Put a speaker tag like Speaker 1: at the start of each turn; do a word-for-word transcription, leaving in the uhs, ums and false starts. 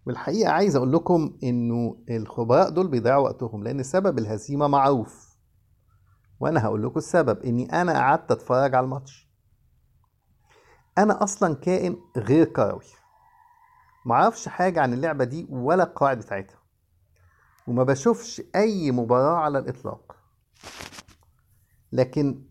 Speaker 1: والحقيقة عايز أقول لكم إنه الخبراء دول بيضيعوا وقتهم لأن سبب الهزيمة معروف. وأنا هقول لكم السبب إني أنا قعدت أتفرج على الماتش. أنا أصلا كائن غير كروي، معرفش حاجة عن اللعبة دي ولا القواعد بتاعتها، وما بشوفش أي مباراة على الإطلاق. لكن